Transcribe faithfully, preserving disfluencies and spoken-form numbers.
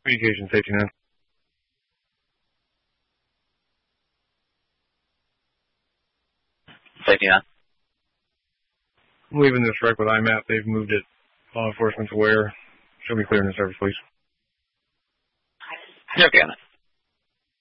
Communication safety nine. Safety nine. I'm leaving this wreck with I MAP. They've moved it. Law enforcement's aware. Show me clear in the service, please. Okay on it.